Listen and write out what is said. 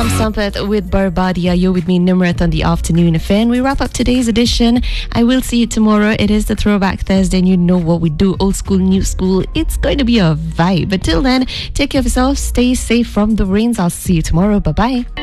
Sam Sampath with Barbadia. You're with me, Nimrat, on the Afternoon Affair. And we wrap up today's edition. I will see you tomorrow. It is the Throwback Thursday, and you know what we do. Old school, new school. It's going to be a vibe. But till then, take care of yourself. Stay safe from the rains. I'll see you tomorrow. Bye-bye.